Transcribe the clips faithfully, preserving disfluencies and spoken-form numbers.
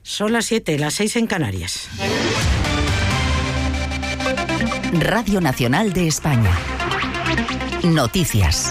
Son las siete, las seis en Canarias. Radio Nacional de España. Noticias.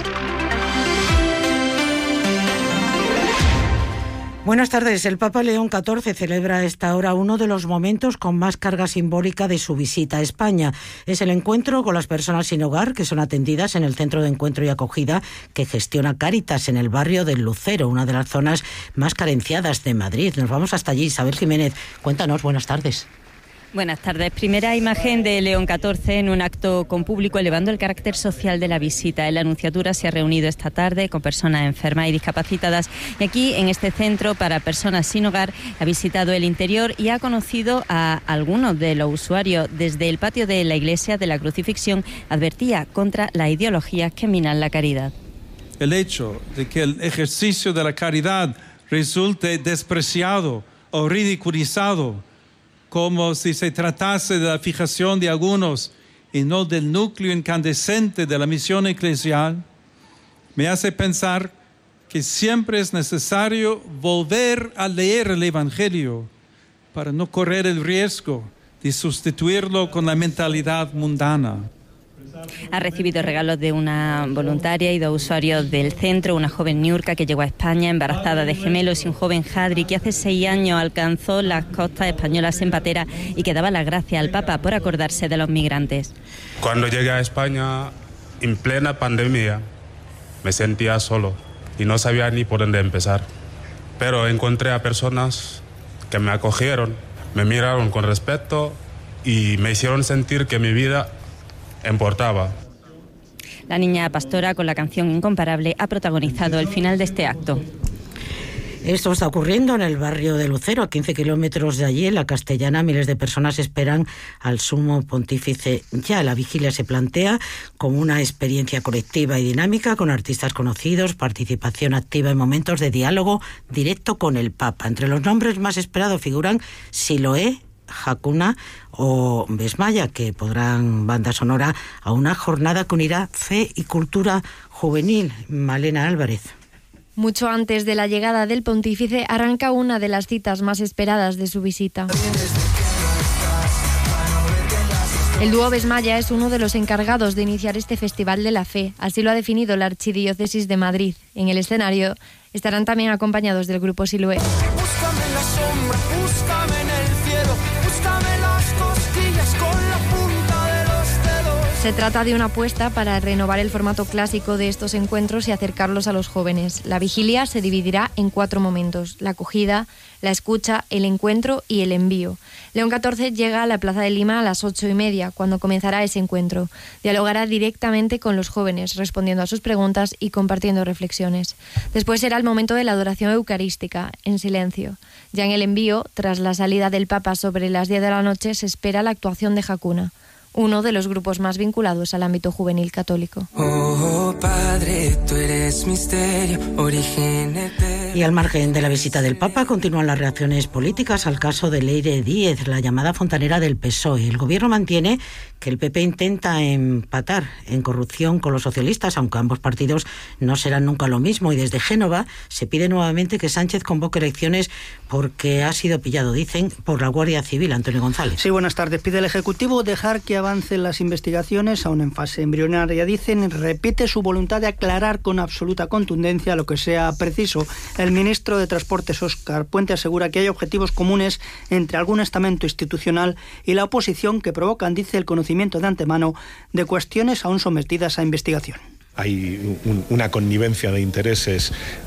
Buenas tardes. El Papa León catorce celebra a esta hora uno de los momentos con más carga simbólica de su visita a España. Es el encuentro con las personas sin hogar que son atendidas en el Centro de Encuentro y Acogida que gestiona Cáritas en el barrio del Lucero, una de las zonas más carenciadas de Madrid. Nos vamos hasta allí. Isabel Jiménez, cuéntanos. Buenas tardes. Buenas tardes. Primera imagen de León catorce en un acto con público elevando el carácter social de la visita. En la Anunciatura se ha reunido esta tarde con personas enfermas y discapacitadas y aquí en este centro para personas sin hogar ha visitado el interior y ha conocido a algunos de los usuarios. Desde el patio de la Iglesia de la Crucifixión advertía contra las ideologías que minan la caridad. El hecho de que el ejercicio de la caridad resulte despreciado o ridiculizado como si se tratase de la fijación de algunos y no del núcleo incandescente de la misión eclesial, me hace pensar que siempre es necesario volver a leer el Evangelio para no correr el riesgo de sustituirlo con la mentalidad mundana. Ha recibido regalos de una voluntaria y dos usuarios del centro, una joven Niurka que llegó a España embarazada de gemelos y un joven Jadri que hace seis años alcanzó las costas españolas en patera y que daba las gracias al Papa por acordarse de los migrantes. Cuando llegué a España, en plena pandemia, me sentía solo y no sabía ni por dónde empezar. Pero encontré a personas que me acogieron, me miraron con respeto y me hicieron sentir que mi vida importaba. La niña pastora, con la canción Incomparable, ha protagonizado el final de este acto. Esto está ocurriendo en el barrio de Lucero, a quince kilómetros de allí, en la Castellana. Miles de personas esperan al sumo pontífice ya. La vigilia se plantea como una experiencia colectiva y dinámica, con artistas conocidos, participación activa en momentos de diálogo directo con el Papa. Entre los nombres más esperados figuran Siloé, Hakuna o Besmaya, que podrán banda sonora a una jornada que unirá fe y cultura juvenil. Malena Álvarez. Mucho antes de la llegada del pontífice arranca una de las citas más esperadas de su visita. El dúo Besmaya es uno de los encargados de iniciar este Festival de la Fe, así lo ha definido la Archidiócesis de Madrid. En el escenario estarán también acompañados del grupo Siloé. Búscame en la sombra, búscame en el cielo, búscame las costillas con la punta de los dedos. Se trata de una apuesta para renovar el formato clásico de estos encuentros y acercarlos a los jóvenes. La vigilia se dividirá en cuatro momentos: la acogida, la escucha, el encuentro y el envío. León catorce llega a la Plaza de Lima a las ocho y media, cuando comenzará ese encuentro. Dialogará directamente con los jóvenes, respondiendo a sus preguntas y compartiendo reflexiones. Después será el momento de la adoración eucarística, en silencio. Ya en el envío, tras la salida del Papa sobre las diez de la noche, se espera la actuación de Hakuna, uno de los grupos más vinculados al ámbito juvenil católico. Oh, Padre, tú eres misterio, origen eterno. Y al margen de la visita del Papa, continúan las reacciones políticas al caso de Leire Díez, la llamada fontanera del P S O E. El gobierno mantiene que el P P intenta empatar en corrupción con los socialistas, aunque ambos partidos no serán nunca lo mismo. Y desde Génova se pide nuevamente que Sánchez convoque elecciones porque ha sido pillado, dicen, por la Guardia Civil. Antonio González. Sí, buenas tardes. Pide el Ejecutivo dejar que avancen las investigaciones, aún en fase embrionaria, dicen. Repite su voluntad de aclarar con absoluta contundencia lo que sea preciso. El ministro de Transportes, Óscar Puente, asegura que hay objetivos comunes entre algún estamento institucional y la oposición que provocan, dice, el conocimiento de antemano de cuestiones aún sometidas a investigación. Hay un, una connivencia de intereses